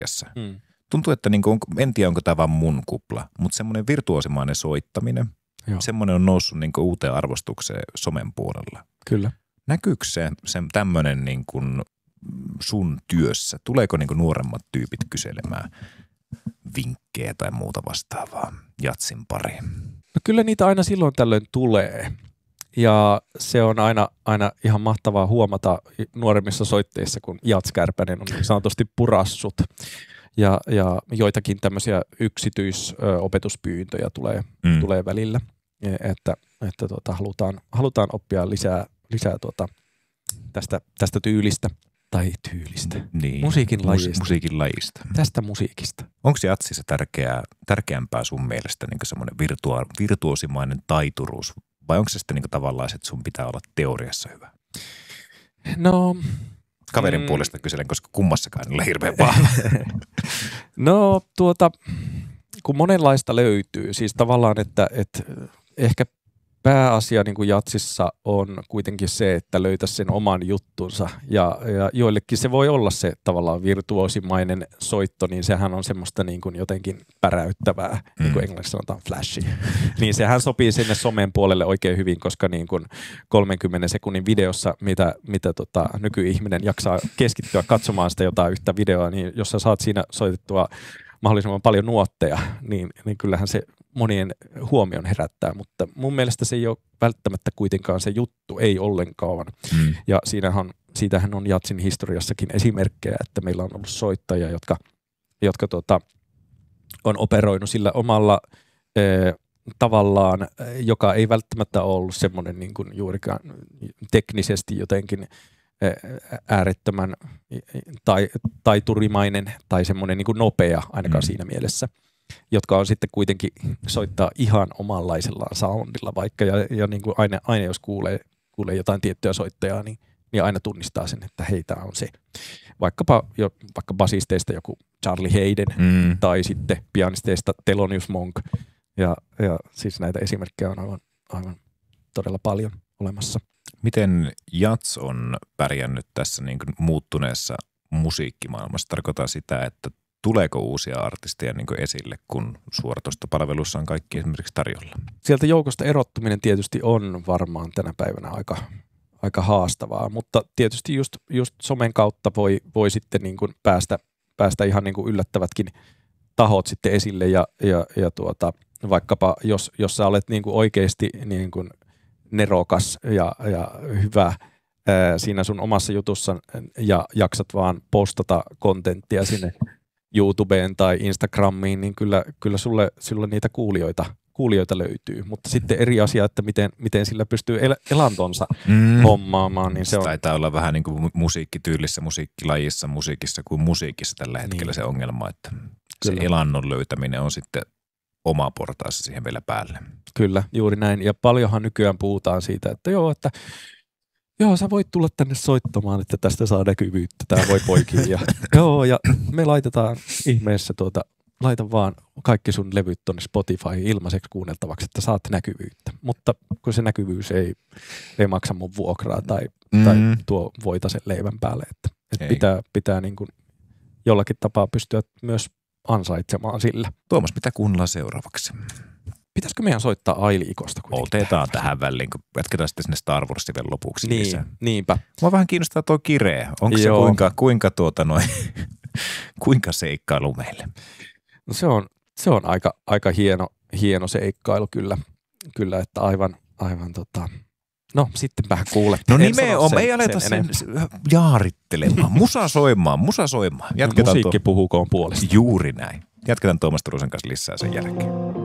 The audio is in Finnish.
Tuntuu, että niin kuin, en tiedä onko tämä vaan mun kupla, mutta semmoinen virtuosimainen soittaminen, semmoinen on noussut niin kuin uuteen arvostukseen somen puolella. Kyllä. Näkyykö se tämmöinen niin kuin sun työssä? Tuleeko niin kuin nuoremmat tyypit kyselemään vinkkejä tai muuta vastaavaa jatsin pariin? No kyllä niitä aina silloin tällöin tulee. Ja se on aina ihan mahtavaa huomata nuoremmissa soitteissa, kun Jats Kärpänen on niin sanotusti purassut. Ja joitakin tämmöisiä yksityisopetuspyyntöjä tulee välillä, että halutaan oppia lisää tästä tyylistä tai tyylistä. Niin. Musiikin lajista. Tästä musiikista. Onko jatsissa tärkeämpää sun mielestä niin semmoinen virtuosimainen taituruus vai onko se sitten niin tavallaan, että sun pitää olla teoriassa hyvä? No... Kaverin puolesta kyselen, koska kummassakaan ei ole hirveän vahva. No kun monenlaista löytyy, siis tavallaan, että ehkä pääasia niin kuin jatsissa on kuitenkin se, että löytäisi sen oman juttunsa ja joillekin se voi olla se tavallaan virtuosimainen soitto, niin sehän on semmoista niin kuin jotenkin päräyttävää, niin kuin englanniksi sanotaan flashy. Niin sehän sopii sinne somen puolelle oikein hyvin, koska niin kuin 30 sekunnin videossa, mitä nykyihminen jaksaa keskittyä katsomaan sitä jotain yhtä videoa, niin jos sä saat siinä soitettua mahdollisimman paljon nuotteja, niin kyllähän se monien huomion herättää, mutta mun mielestä se ei ole välttämättä kuitenkaan se juttu, ei ollenkaan. Ja siitähän on jatsin historiassakin esimerkkejä, että meillä on ollut soittajia, jotka on operoinut sillä omalla tavallaan, joka ei välttämättä ollut semmoinen niin kuin juurikaan teknisesti jotenkin äärettömän taiturimainen tai semmoinen niin kuin nopea ainakaan siinä mielessä, jotka on sitten kuitenkin soittaa ihan omanlaisellaan soundilla vaikka ja niin kuin aina jos kuulee jotain tiettyä soittajaa, niin aina tunnistaa sen, että hei, tää on se. Vaikka basisteista joku Charlie Hayden tai sitten pianisteista Thelonious Monk ja siis näitä esimerkkejä on aivan todella paljon olemassa. Miten jats on pärjännyt tässä niin kuin muuttuneessa musiikkimaailmassa? Tarkoittaa sitä, että tuleeko uusia artisteja niin kuin esille, kun suoratoistopalveluissa on kaikki esimerkiksi tarjolla? Sieltä joukosta erottuminen tietysti on varmaan tänä päivänä aika haastavaa, mutta tietysti just somen kautta voi sitten niin kuin päästä ihan niin kuin yllättävätkin tahot sitten esille ja vaikkapa jos sä olet niin kuin oikeasti niin kuin nerokas ja hyvä siinä sun omassa jutussa ja jaksat vaan postata kontenttia sinne YouTubeen tai Instagramiin, niin kyllä sulle niitä kuulijoita löytyy. Mutta sitten eri asia, että miten sillä pystyy elantonsa hommaamaan. Niin se taitaa olla vähän niin kuin musiikkityylissä, musiikkilajissa, musiikissa kuin musiikissa tällä hetkellä se ongelma, että se elannon löytäminen on sitten oma portaassa siihen vielä päälle. Kyllä, juuri näin. Ja paljonhan nykyään puhutaan siitä, että sä voit tulla tänne soittamaan, että tästä saa näkyvyyttä, tää voi poikia. Ja me laitetaan ihmeessä laita vaan kaikki sun levyt tonne Spotify ilmaiseksi kuunneltavaksi, että saat näkyvyyttä. Mutta kun se näkyvyys ei maksa mun vuokraa tai tuo voita sen leivän päälle, että pitää niin kuin jollakin tapaa pystyä myös ansaitsemaan sillä. Tuomas, mitä kuunnellaan seuraavaksi? Pitäisikö meidän soittaa Aili Ikosta kuitenkin? Otetaan tähän väliin, kun jatketaan sitten sinne Star Warsin vielä lopuksi. Niinpä. Mua vähän kiinnostaa tuo Kire. Onko se kuinka seikkailu meille? No se on aika hieno seikkailu kyllä, että aivan no sittenpähän kuulet. No nimenomaan, ei aleta sen jaarittelemaan. Musa soimaan. Musiikki puhukoon puolesta. Juuri näin. Jatketaan Tuomas Turusen kanssa lisää sen jälkeen.